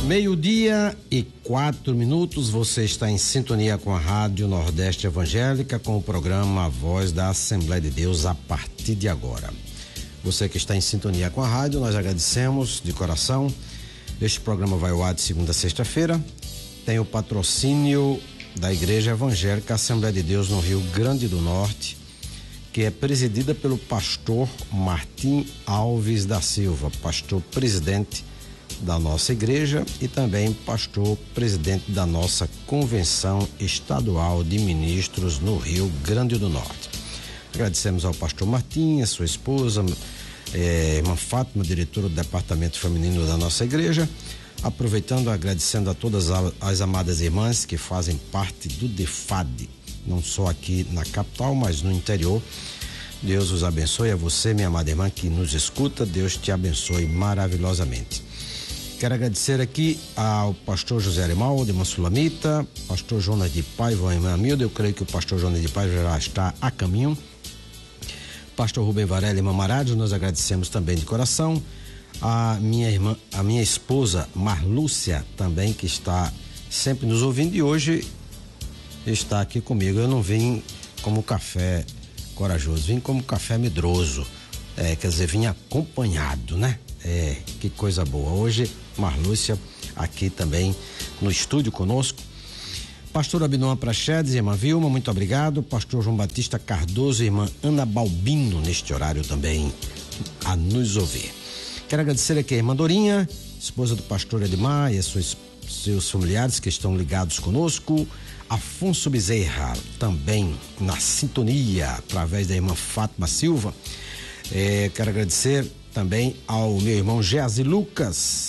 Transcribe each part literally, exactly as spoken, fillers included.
Meio-dia e quatro minutos, você está em sintonia com a Rádio Nordeste Evangélica, com o programa A Voz da Assembleia de Deus a partir de agora. Você que está em sintonia com a rádio, nós agradecemos de coração. Este programa vai ao ar de segunda a sexta-feira. Tem o patrocínio da Igreja Evangélica Assembleia de Deus no Rio Grande do Norte, que é presidida pelo pastor Martim Alves da Silva, pastor presidente da nossa igreja e também pastor presidente da nossa Convenção Estadual de Ministros no Rio Grande do Norte. Agradecemos ao pastor Martim, a sua esposa, eh, irmã Fátima, diretora do Departamento Feminino da nossa igreja, aproveitando, agradecendo a todas as amadas irmãs que fazem parte do DEFAD, não só aqui na capital, mas no interior. Deus os abençoe, a você, minha amada irmã que nos escuta, Deus te abençoe maravilhosamente. Quero agradecer aqui ao pastor José Arimaldo, irmã Sulamita, pastor Jonas de Paiva, irmã Amilda, eu creio que o pastor Jonas de Paiva já está a caminho. Pastor Rubem Varela, irmã Marádio, nós agradecemos também de coração. A minha irmã, a minha esposa Marlúcia também, que está sempre nos ouvindo e hoje está aqui comigo. Eu não vim como café corajoso, vim como café medroso, é, quer dizer, vim acompanhado, né? É, que coisa boa. Hoje, Marlúcia aqui também no estúdio conosco. Pastor Abinoam Prachedes, irmã Vilma, muito obrigado. Pastor João Batista Cardoso, irmã Ana Balbino, neste horário também a nos ouvir. Quero agradecer aqui a irmã Dorinha, esposa do pastor Edmar e seus, seus familiares que estão ligados conosco. Afonso Bezerra, também na sintonia, através da irmã Fátima Silva. É, quero agradecer também ao meu irmão Geazi Lucas,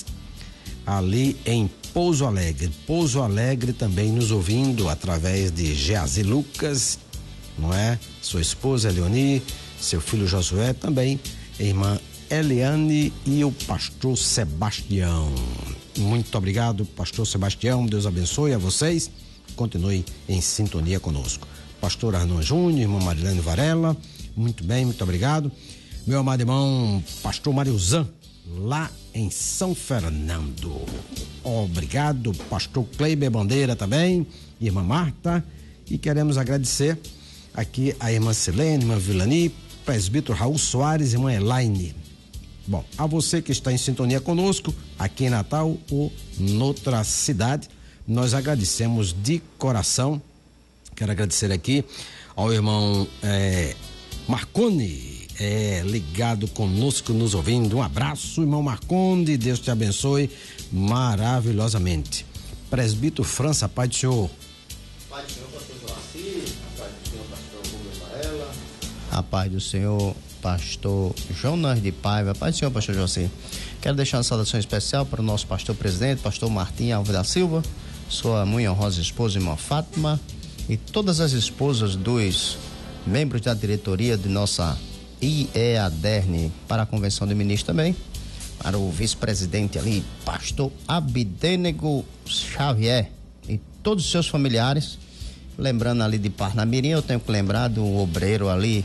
ali em Pouso Alegre. Pouso Alegre também nos ouvindo através de Geazi Lucas, não é? Sua esposa Leoni, seu filho Josué, também irmã Eliane e o pastor Sebastião. Muito obrigado, pastor Sebastião, Deus abençoe a vocês, continue em sintonia conosco. Pastor Arnon Júnior, irmã Marilene Varela, muito bem, muito obrigado. Meu amado irmão pastor Mariozan, lá em São Fernando. Obrigado, pastor Kleiber Bandeira também, irmã Marta, e queremos agradecer aqui a irmã Silene, irmã Vilani, presbítero Raul Soares, irmã Elaine. Bom, a você que está em sintonia conosco, aqui em Natal ou noutra cidade, nós agradecemos de coração. Quero agradecer aqui ao irmão eh, Marconi, é, ligado conosco, nos ouvindo. Um abraço, irmão Marconde, Deus te abençoe maravilhosamente. Presbítero França, Pai do Senhor. Pai do Senhor, pastor Joaci, a paz do Senhor, pastor Rubem Varela. A paz do Senhor, pastor Jonas de Paiva. A paz do Senhor, pastor Joaci. Quero deixar uma saudação especial para o nosso pastor presidente, pastor Martim Alves da Silva, sua muito honrosa esposa, irmã Fátima, e todas as esposas dos membros da diretoria de nossa I E A D E R N para a Convenção de Ministros também, para o vice-presidente ali, pastor Abdênego Xavier e todos os seus familiares. Lembrando ali de Parnamirim, eu tenho que lembrar do obreiro ali,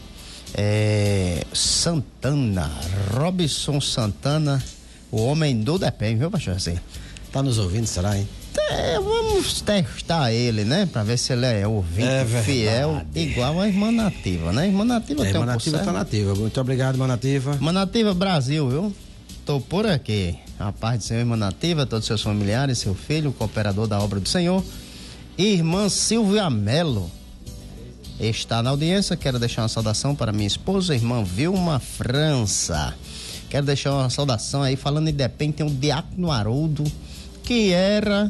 é, Santana, Robson Santana, o homem do Depém, viu, pastor? Assim, tá nos ouvindo, será, hein? É, vamos testar ele, né? Pra ver se ele é ouvinte é fiel, igual a irmã Nativa, né? Irmã Nativa é, tem um irmã Nativa tá nativa. Muito obrigado, irmã Nativa. Irmã Nativa Brasil, viu? Tô por aqui. A paz do Senhor, irmã Nativa, todos os seus familiares, seu filho, cooperador da obra do Senhor. Irmã Silvia Melo está na audiência. Quero deixar uma saudação para minha esposa, irmã Vilma França. Quero deixar uma saudação aí, falando em Depém, tem o Diácono Haroldo, que era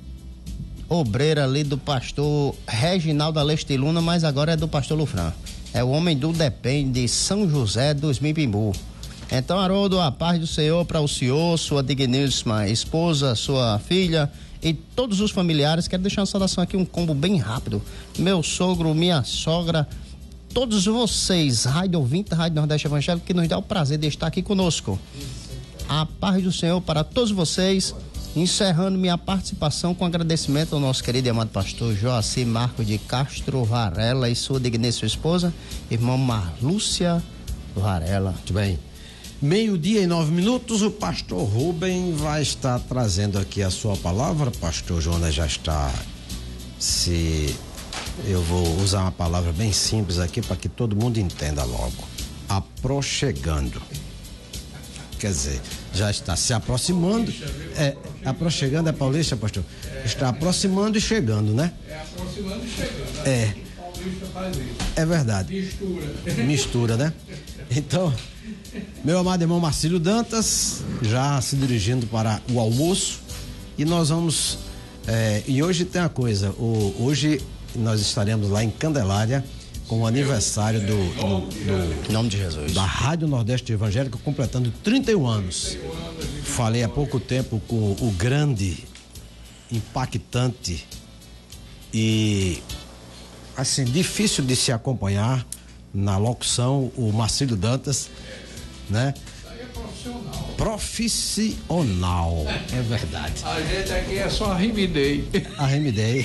obreiro ali do pastor Reginaldo Aleste Luna, mas agora é do pastor Lufran. É o homem do Depém de São José dos Mipimbu. Então, Haroldo, a paz do Senhor para o senhor, sua digníssima esposa, sua filha e todos os familiares. Quero deixar uma saudação aqui, um combo bem rápido. Meu sogro, minha sogra, todos vocês, rádio ouvinte, Rádio Nordeste Evangélico, que nos dá o prazer de estar aqui conosco. A paz do Senhor para todos vocês. Encerrando minha participação com agradecimento ao nosso querido e amado pastor Joaci Marco de Castro Varela e sua digníssima esposa, irmã Marlúcia Varela. Muito bem. Meio-dia e nove minutos, o pastor Rubem vai estar trazendo aqui a sua palavra. Pastor Jonas já está, se eu vou usar uma palavra bem simples aqui para que todo mundo entenda logo, aproxegando. Quer dizer, já está se aproximando. É, aproxegando é paulista, pastor? Está aproximando e chegando, né? É aproximando e chegando. É. Paulista faz isso. É verdade. Mistura. Mistura, né? Então, meu amado irmão Marcílio Dantas, já se dirigindo para o almoço, e nós vamos, é, e hoje tem uma coisa, o, hoje nós estaremos lá em Candelária com o aniversário do, do, do Em nome de Jesus. da Rádio Nordeste Evangélica, completando trinta e um anos. Falei há pouco tempo com o grande, impactante e assim, difícil de se acompanhar na locução, o Marcílio Dantas, né? Isso aí é profissional. Profissional, é verdade. A gente aqui é só arrimidei. Arremidei.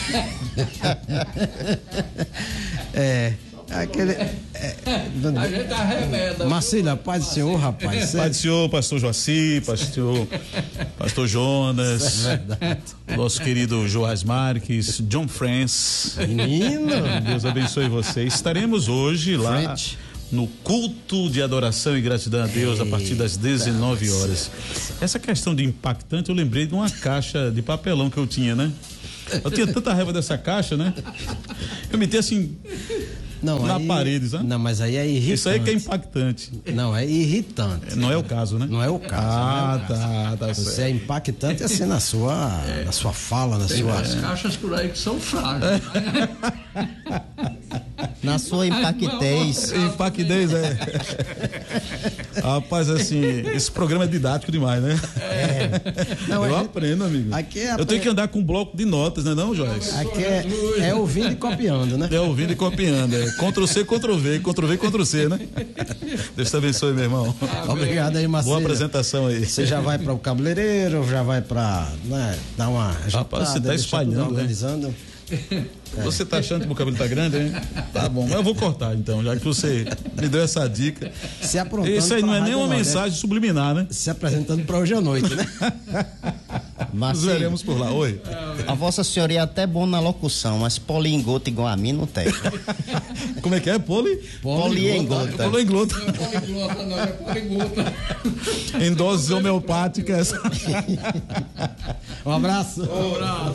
É, aquele. É, A gente arremeda. Marcílio, paz do Senhor, rapaz. Pai do Senhor, pastor Joaci, pastor, pastor Jonas, nosso querido Joás Marques, John Francis. Menino. Deus abençoe vocês. Estaremos hoje lá French. no culto de adoração e gratidão a Deus a partir das dezenove horas. Essa questão de impactante, eu lembrei de uma caixa de papelão que eu tinha, né? Eu tinha tanta raiva dessa caixa, né? Eu meti assim Não, na aí, parede, sabe? Não, mas aí é irritante. Isso aí que é impactante. Não, é irritante. Não é o caso, né? Não é o caso. Ah, não é o caso. tá, tá certo. Você é impactante assim na sua, na sua fala, na Tem sua. umas caixas por aí que são frágeis. Na sua impactez. Impactez, é. Rapaz, assim, esse programa é didático demais, né? É. Não, eu a gente- aprendo, amigo. Aqui é Eu apre- tenho que andar com um bloco de notas, né, não, Joyce? Aqui é, é ouvindo e copiando, né? É ouvindo e copiando. É Ctrl C, Ctrl V, Ctrl V, Ctrl C, né? Deus te abençoe, meu irmão. Obrigado aí, Marcelo. Boa apresentação aí. Você já vai para o cabeleireiro, já vai para, né, dar uma Rapaz, você tá deixar tudo espalhando, né? organizando. Você tá achando que meu cabelo tá grande, hein? Tá bom, mas eu vou cortar então, já que você me deu essa dica. Se aprontando. Isso aí não pra é nem Rádio uma Nordeste, mensagem subliminar, né? Se apresentando para hoje à noite, né? Nos Marcílio, veremos por lá. Oi. a vossa senhoria é até bom na locução, mas poliengota igual a mim não tem. Como é que é? Poli? Poliengota. Poliglota. Não é poliglota, não, é poliglota. Em doses homeopáticas. Um abraço. Um abraço.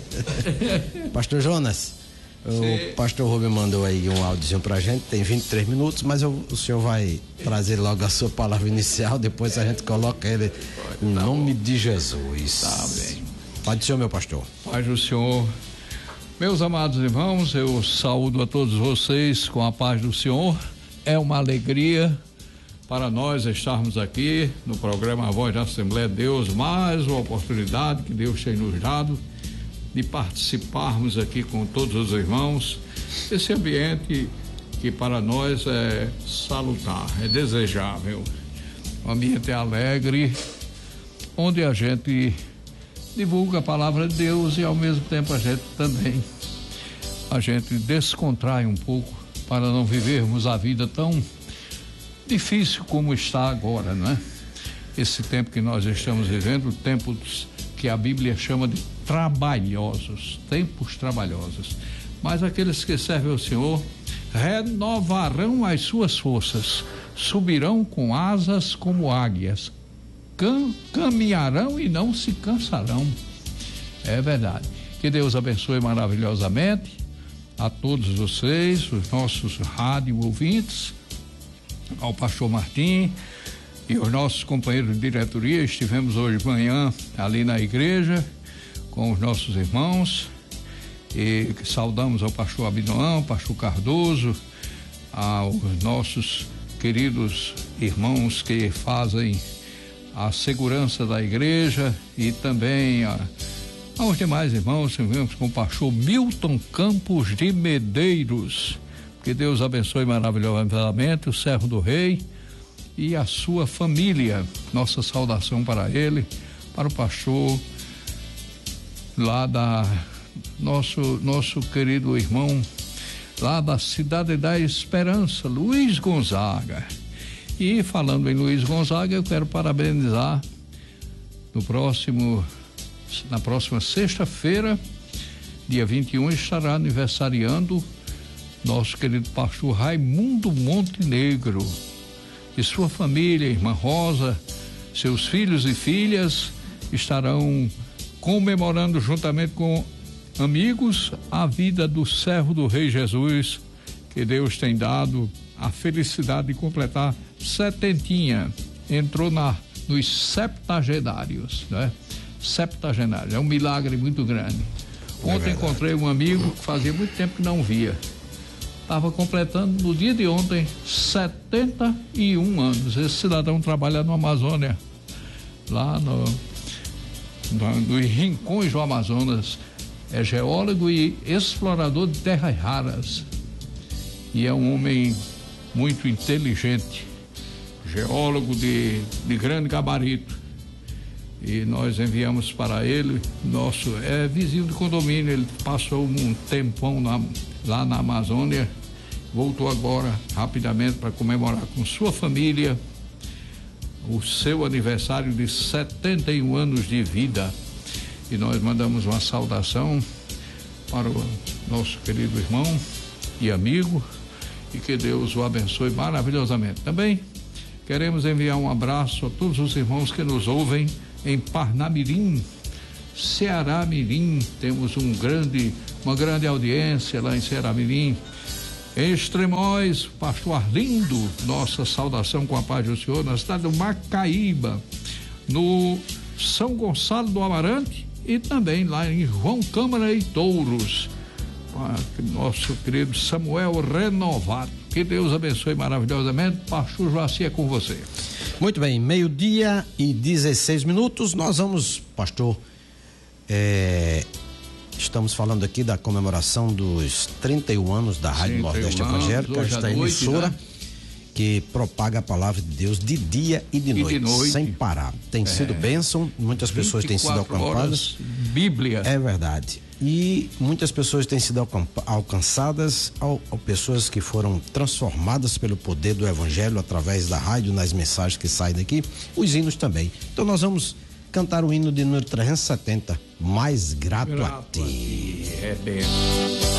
Pastor Jonas, o pastor Rubem mandou aí um áudiozinho pra gente, tem vinte e três minutos, mas eu, o senhor vai trazer logo a sua palavra inicial, depois a gente coloca ele em nome de Jesus. Tá bem. Pode ser, meu pastor. Paz do Senhor. Meus amados irmãos, eu saúdo a todos vocês com a paz do Senhor. É uma alegria para nós estarmos aqui no programa A Voz da Assembleia de Deus, mais uma oportunidade que Deus tem nos dado de participarmos aqui com todos os irmãos desse ambiente que para nós é salutar, é desejável. Um ambiente alegre, onde a gente divulga a palavra de Deus e ao mesmo tempo a gente também a gente descontrai um pouco para não vivermos a vida tão difícil como está agora, não é? Esse tempo que nós estamos vivendo, tempos que a Bíblia chama de trabalhosos, tempos trabalhosos. Mas aqueles que servem ao Senhor renovarão as suas forças, subirão com asas como águias, cam- caminharão e não se cansarão. É verdade. Que Deus abençoe maravilhosamente a todos vocês, os nossos rádio ouvintes, ao pastor Martim e os nossos companheiros de diretoria. Estivemos hoje de manhã ali na igreja com os nossos irmãos e saudamos ao pastor Abinoão, ao pastor Cardoso, aos nossos queridos irmãos que fazem a segurança da igreja e também a, aos demais irmãos. Estivemos com o pastor Milton Campos de Medeiros. Que Deus abençoe maravilhosamente o servo do rei e a sua família. Nossa saudação para ele, para o pastor lá da nosso nosso querido irmão lá da Cidade da Esperança, Luiz Gonzaga. E falando em Luiz Gonzaga, eu quero parabenizar no próximo, na próxima sexta-feira, dia vinte e um, estará aniversariando nosso querido pastor Raimundo Montenegro e sua família, irmã Rosa, seus filhos e filhas estarão comemorando juntamente com amigos a vida do servo do Rei Jesus, que Deus tem dado a felicidade de completar setentinha, entrou na, nos septagenários, né? Septagenários, é um milagre muito grande. Ontem é encontrei um amigo que fazia muito tempo que não via. Estava completando no dia de ontem setenta e um anos. Esse cidadão trabalha no Amazônia, lá no, no, nos rincões do Amazonas. É geólogo e explorador de terras raras. E é um homem muito inteligente, geólogo de, de grande gabarito. E nós enviamos para ele, nosso é vizinho de condomínio, ele passou um tempão na, lá na Amazônia, voltou agora rapidamente para comemorar com sua família o seu aniversário de setenta e um anos de vida. E nós mandamos uma saudação para o nosso querido irmão e amigo, e que Deus o abençoe maravilhosamente. Também queremos enviar um abraço a todos os irmãos que nos ouvem em Parnamirim, Ceará Mirim. Temos um grande, uma grande audiência lá em Ceará Mirim. Em Extremóis, pastor Arlindo, nossa saudação com a paz do Senhor. Na cidade do Macaíba, no São Gonçalo do Amarante e também lá em João Câmara e Touros, nosso querido Samuel Renovado. Que Deus abençoe maravilhosamente. Pastor Joaci, é com você. Muito bem, meio-dia e dezesseis minutos. Nós vamos, pastor, é, estamos falando aqui da comemoração dos trinta e um anos da Rádio Nordeste Evangélica, esta emissora, né, que propaga a palavra de Deus de dia e de, e noite, de noite, sem parar. Tem é. sido bênção, muitas pessoas têm sido alcançadas. Bíblia. É verdade. E muitas pessoas têm sido alcançadas, ao, ao pessoas que foram transformadas pelo poder do Evangelho através da rádio, nas mensagens que saem daqui, os hinos também. Então nós vamos cantar o hino de número trezentos e setenta, Mais Grato, grato a Ti. É bem.